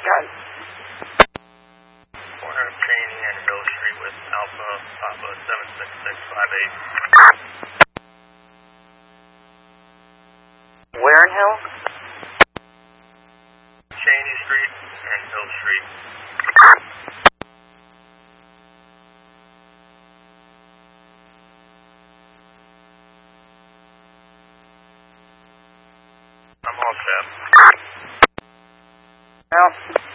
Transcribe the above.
Charlie. Corner of Cheney and Hill Street with Alpha Papa 76658. Where in Hill? Cheney Street and Hill Street. I'm all set. Well,